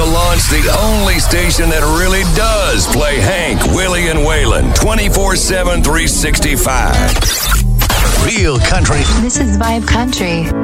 launch the only station that really does play Hank, Willie, and Waylon 24/7, 365. Real country. This is Vibe Country.